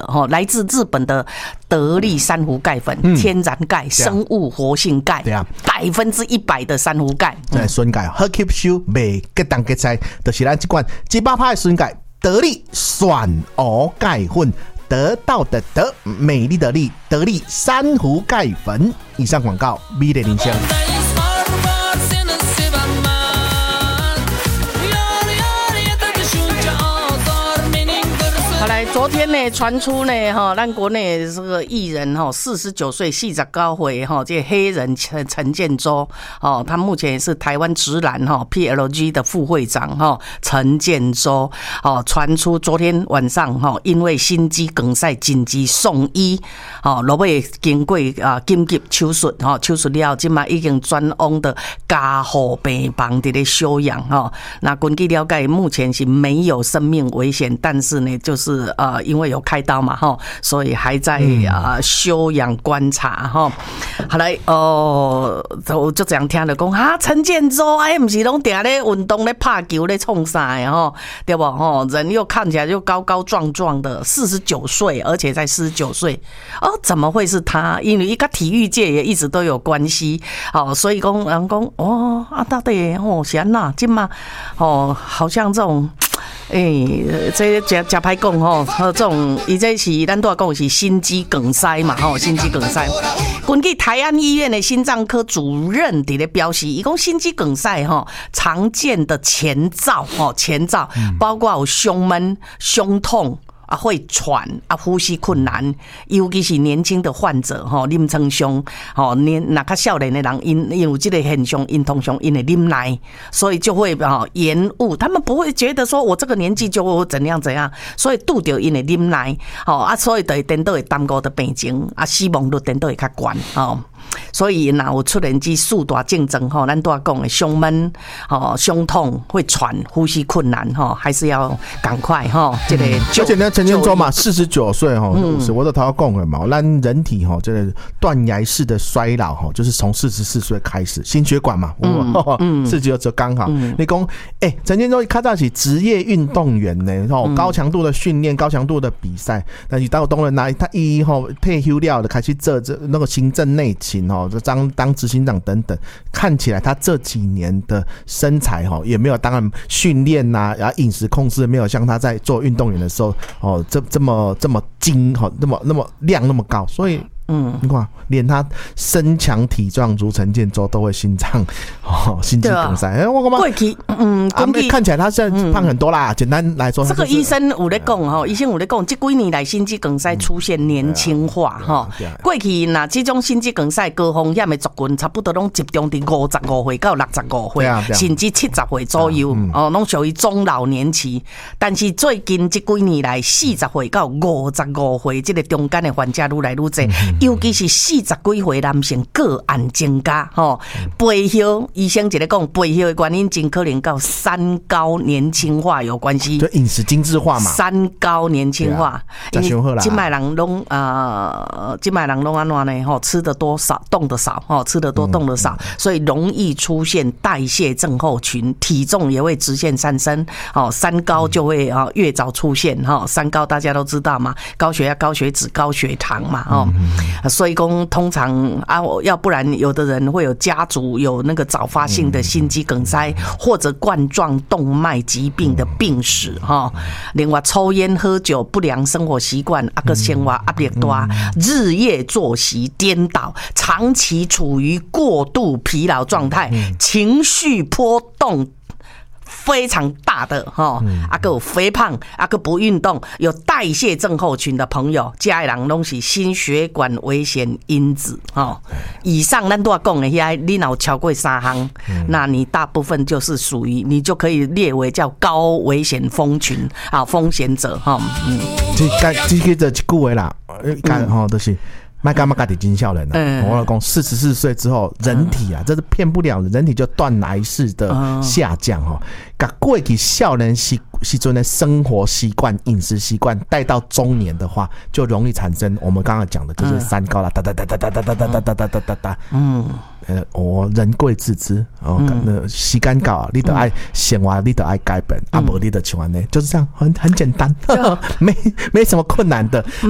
了哈，来自日本的得力珊瑚钙粉，天然钙、生物活性钙，对啊，100%的珊瑚钙， 纯钙好吸收，袂结冻结菜，就是咱这款100%的纯钙，得力选鹅钙粉。得到的得，美丽的丽，得力珊瑚钙粉。以上广告，美丽林香。 好来，昨天呢传出呢哈，咱国内这个艺人哈，49岁49岁哈，这黑人陈建州哦，他目前也是台湾直男哈 PLG 的副会长哈，陈建州哦，传出昨天晚上哈，因为心肌梗塞紧急送医哦，落尾经过紧急手术哈，手术了今嘛已经转往的加护病房在咧休养哈。那根据了解，目前是没有生命危险，但是呢，就是因为有开刀嘛哈，所以还在休养观察哈。好来我就这样听了讲哈，陈建州不是拢定咧运动咧拍球咧冲啥的哈，对不哈？人又看起来就高高壮壮的，49岁，而且才49岁哦，怎么会是他？因为跟体育界也一直都有关系哦，所以讲人讲哦到底是安那今嘛好像这种。这假歹讲吼，这种伊这是咱都讲是心肌梗塞嘛吼，心肌梗塞。根据台安医院的心脏科主任伫咧表示，伊讲心肌梗塞吼常见的前兆包括有胸闷、胸痛。会喘呼吸困难，尤其是年轻的患者啉成伤那较少年的人因有这个现象，因通常因会啉奶，所以就会延误。他们不会觉得说我这个年纪就怎样，所以拄着因会啉奶所以就会颠倒会耽误的病情死亡率颠倒会较高所以若有出现这四大症状咱都要讲的胸闷胸痛、会喘、呼吸困难还是要赶快这个而且呢，陈建州嘛，49岁我都头要讲的嘛，咱人体这个断崖式的衰老就是从44岁开始，心血管嘛，49就刚好。你讲陈建州较早是职业运动员呢，高强度的训练、高强度的比赛，但是到当然他退休了的开始做那个行政内勤当执行长等等，看起来他这几年的身材也没有，当然训练然后饮食控制没有像他在做运动员的时候这么精那么量那么高，所以你看，连他身强体壮如陈建州都会心肌梗塞。我干嘛？看起来他现在胖很多啦。简单来说， 这个医生有在讲医生有在讲，这几年来心肌梗塞出现年轻化过去那这种心肌梗塞高风险的族群，差不多拢集中在55岁到65岁，甚至70岁左右拢属于中老年期。但是最近这几年来，40岁到55岁这个中间的患者愈来愈多。尤其是40几岁男性个案增加背后医生一直讲背后的原因真可能跟三高年轻化有关系， 就饮食精致化嘛， 三高年轻化，因为现在人拢安怎呢吃的多少动的少吃的多动的少，所以容易出现代谢症候群，体重也会直线上升三高就会越早出现三高大家都知道嘛，高血压、高血脂、高血糖嘛所以讲通常要不然有的人会有家族有那个早发性的心肌梗塞或者冠状动脉疾病的病史另外抽烟喝酒、不良生活习惯生活压力大、日夜作息颠倒、长期处于过度疲劳状态、情绪波动非常大的有肥胖不运动、有代谢症候群的朋友，这些人都是心血管危险因子以上咱都要讲的你若有超过3项那你大部分就是属于，你就可以列为叫高危险风群风险者这个就一句话啦就是别感觉自己很少年我讲44岁之后，人体这是骗不了的，人体就断崖式的下降把过去少年时阵的生活习惯、饮食习惯带到中年的话，就容易产生我们刚刚讲的就是三高啦，哒哒哒哒哒哒哒哒哒哒哒哒人贵自知时间到你就爱生活，你就爱改变不然你就像这样，就是这样，很简单没什么困难的。